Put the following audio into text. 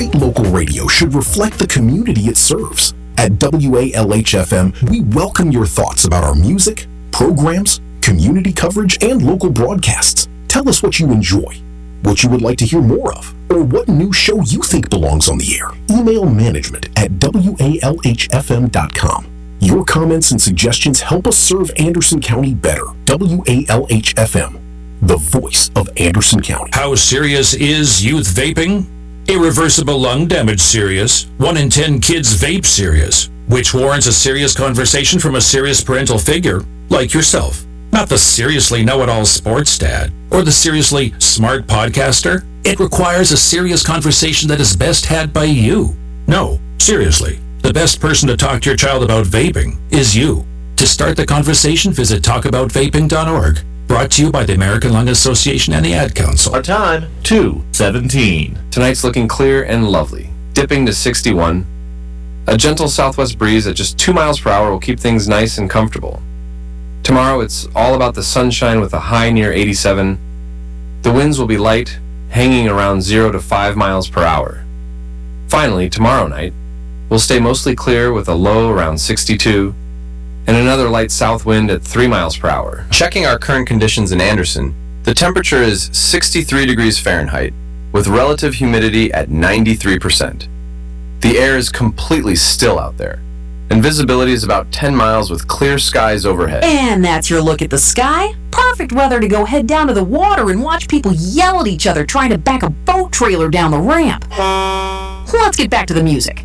Great local radio should reflect the community it serves. At WALH-FM, we welcome your thoughts about our music, programs, community coverage, and local broadcasts. Tell us what you enjoy, what you would like to hear more of, or what new show you think belongs on the air. Email management at WALHFM.com. Your comments and suggestions help us serve Anderson County better. WALH-FM, the voice of Anderson County. How serious is youth vaping? Irreversible lung damage serious. 1 in 10 kids vape serious, which warrants a serious conversation from a serious parental figure like yourself. Not the seriously know-it-all sports dad or the seriously smart podcaster. It requires a serious conversation that is best had by you. No, seriously, the best person to talk to your child about vaping is you. To start the conversation, visit talkaboutvaping.org. Brought to you by the American Lung Association and the Ad Council. Our time, 2:17. Tonight's looking clear and lovely, dipping to 61. A gentle southwest breeze at just 2 miles per hour will keep things nice and comfortable. Tomorrow, it's all about the sunshine with a high near 87. The winds will be light, hanging around 0 to 5 miles per hour. Finally, tomorrow night, we'll stay mostly clear with a low around 62 and another light south wind at 3 miles per hour. Checking our current conditions in Anderson, the temperature is 63 degrees Fahrenheit with relative humidity at 93%. The air is completely still out there, and visibility is about 10 miles with clear skies overhead. And that's your look at the sky. Perfect weather to go head down to the water and watch people yell at each other trying to back a boat trailer down the ramp. Let's get back to the music.